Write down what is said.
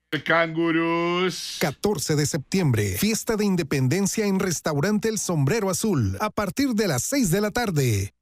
Cangurus. 14 de septiembre, fiesta de independencia en Restaurante El Sombrero Azul, a partir de las 6 de la tarde.